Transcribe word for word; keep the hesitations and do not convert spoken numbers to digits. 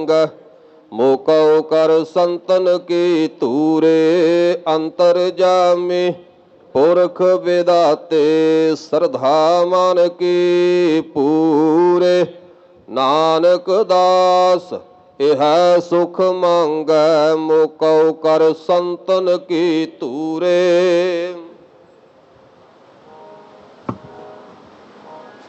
ਮੋਕਉ ਕਰ ਸੰਤਨ ਕੀ ਧੂਰੇ। ਅੰਤਰ ਜਾਮੀ ਪੁਰਖ ਵਿਦਾਤੇ ਸਰਧਾ ਮਨ ਕੀ ਪੂਰੇ। ਨਾਨਕ ਦਾਸ ਇਹ ਸੁਖ ਮੰਗੈ ਮੋਕਉ ਕਰ ਸੰਤਨ ਕੀ ਧੂਰੇ।